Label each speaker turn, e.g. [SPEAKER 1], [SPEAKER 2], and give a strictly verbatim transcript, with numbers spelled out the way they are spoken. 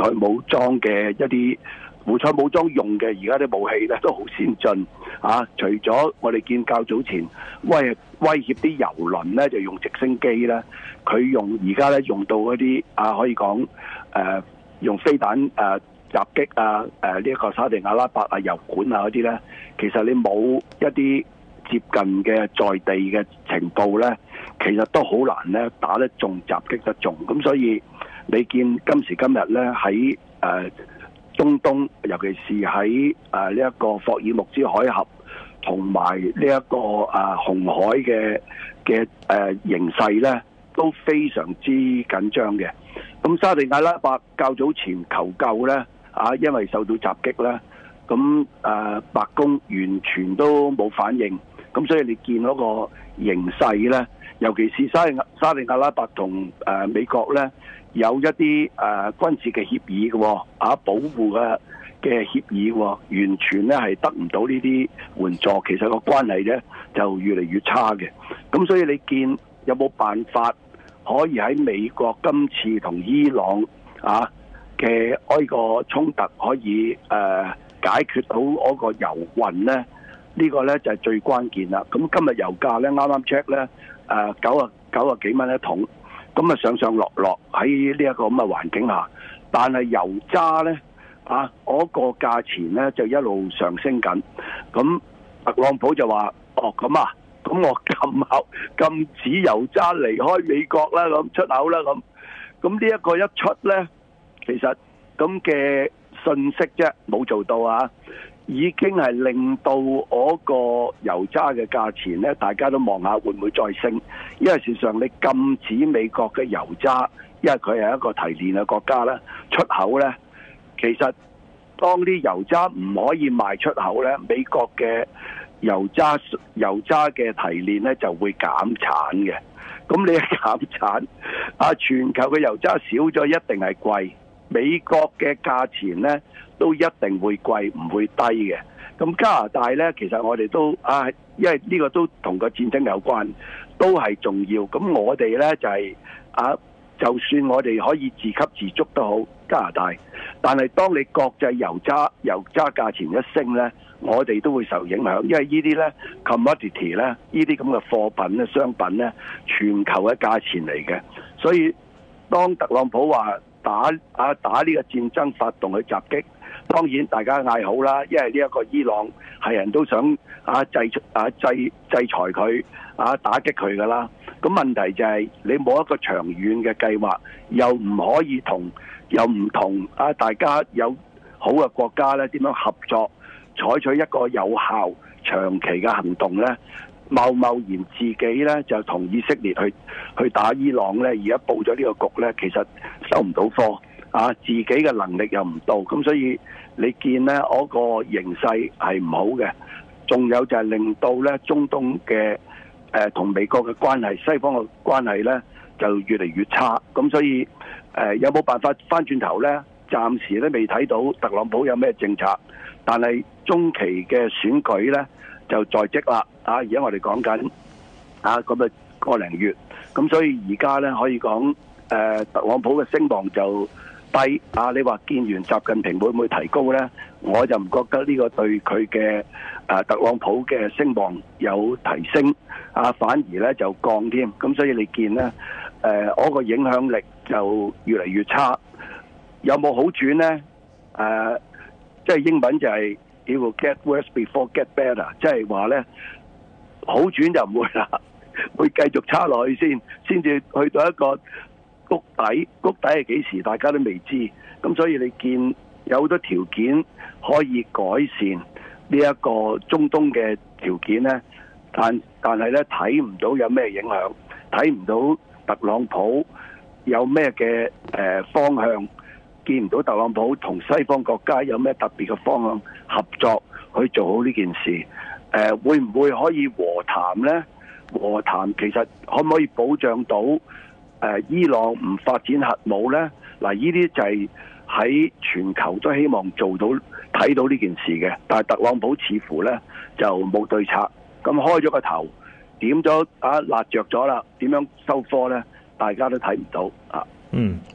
[SPEAKER 1] 塞武裝嘅一啲胡塞武裝用嘅而家啲武器咧都好先進啊！除咗我哋見較早前威威脅啲油輪咧，就用直升機咧，佢用而家咧用到嗰啲啊，可以講誒、呃、用飛彈誒、呃、襲擊啊誒呢一個沙地阿拉伯啊油管啊嗰啲咧，其實你冇一啲接近嘅在地嘅情報咧，其實都好難咧打得中、襲擊得中。咁所以你見今時今日咧喺誒中東，尤其是喺誒呢一個霍爾木茲海峽同埋呢一個誒、啊、紅海嘅嘅誒形勢咧，都非常之緊張嘅。咁沙地阿拉伯較早前求救咧，啊，因為受到襲擊咧，咁誒、啊、白宮完全都冇反應。咁所以你見嗰個形勢咧，尤其是沙地沙地阿拉伯同誒、啊、美國咧，有一啲誒、啊、軍事嘅協議嘅、哦，啊保護嘅嘅協議、哦，完全咧係得唔到呢啲援助，其實個關係咧就越嚟越差嘅。咁所以你見有冇辦法可以喺美國今次同伊朗啊嘅呢個衝突可以誒、啊、解決到嗰個油運咧？呢個咧就係最關鍵啦。咁今日油價咧啱啱 check 咧，誒九啊九啊幾蚊一桶，咁啊上上落落喺呢一個咁嘅環境下，但係油渣咧啊嗰個價錢咧就一路上升緊。咁特朗普就話：哦咁啊，咁我禁口禁止油渣離開美國啦，咁出口啦咁。咁呢一個一出咧，其實咁嘅信息啫，冇做到啊！已經係令到嗰個油渣嘅價錢咧，大家都望下會唔會再升？因為事實上你禁止美國嘅油渣，因為佢係一個提煉嘅國家咧，出口咧，其實當啲油渣唔可以賣出口咧，美國嘅油渣油渣嘅提煉咧就會減產嘅。咁你一減產，啊全球嘅油渣少咗，一定係貴。美國嘅價錢咧都一定會貴，唔會低嘅。咁加拿大咧，其實我哋都啊，因為呢個都同個戰爭有關，都係重要。咁我哋咧就係、是、啊，就算我哋可以自給自足都好，加拿大，但係當你國際油渣油渣價錢一升咧，我哋都會受影響，因為呢啲咧 commodity 咧，呢啲咁嘅貨品咧、商品咧，全球嘅價錢嚟嘅。所以當特朗普話打啊打呢個戰爭發動去襲擊，當然大家嗌好啦，因為呢一個伊朗係人都想啊制啊制制裁佢啊打擊佢噶啦。咁問題就係你冇一個長遠嘅計劃，又唔可以同又唔同啊大家有好嘅國家咧點樣合作，採取一個有效長期嘅行動咧？貿貿然自己咧就同以色列去去打伊朗咧，而家佈咗呢個局咧，其實收唔到貨啊！自己嘅能力又唔到，咁所以你見咧嗰個形勢係唔好嘅。仲有就係令到咧中東嘅誒同美國嘅關係、西方嘅關係咧就越嚟越差。咁所以誒、呃、有冇辦法翻轉頭咧？暫時都未睇到特朗普有咩政策，但係中期嘅選舉咧就在即啦。啊！而家我哋講緊啊，咁啊個零月，咁所以而家咧可以講，誒、呃、特朗普嘅聲望就低啊！你話見完習近平會唔會提高咧？我就唔覺得呢個對佢嘅誒特朗普嘅聲望有提升啊，反而咧就降添。咁所以你見咧，誒、呃、我個影響力就越嚟越差。有冇好轉咧？誒、呃，即係英文就係 It will get worse before get better，即係話咧。好轉就唔會啦，會繼續差落去先，先至去到一個谷底。谷底係幾時？大家都未知。咁所以你見有好多條件可以改善呢一個中東嘅條件咧，但但係咧睇唔到有咩影響，睇唔到特朗普有咩嘅誒方向，見唔到特朗普同西方國家有咩特別嘅方向合作去做好呢件事。誒、呃、會唔會可以和談呢？和談其實可唔可以保障到誒、呃、伊朗唔發展核武呢？嗱，呢啲就係喺全球都希望做到睇到呢件事嘅，但係特朗普似乎呢就冇對策，咁開咗個頭，點咗啊辣着咗啦，點樣收科呢？大家都睇唔到啊。
[SPEAKER 2] 嗯，